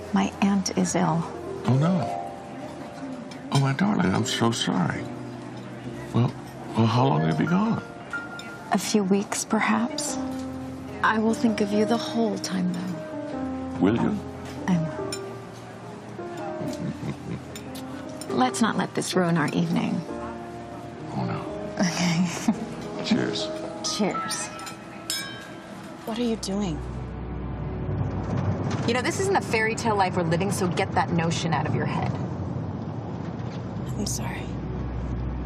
My aunt is ill. Oh, no. Oh, my darling, I'm so sorry. Well, how long have you been gone? A few weeks, perhaps. I will think of you the whole time, though. Will you? I will. Let's not let this ruin our evening. Oh, no. Okay. Cheers. Cheers. What are you doing? You know, this isn't a fairy tale life we're living, so get that notion out of your head. I'm sorry.